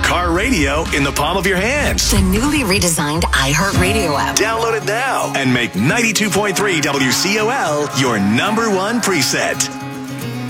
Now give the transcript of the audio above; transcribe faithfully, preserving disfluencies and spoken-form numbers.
car radio in the palm of your hands. The newly redesigned iHeartRadio app. Download it now and make ninety-two point three W C O L your number one preset.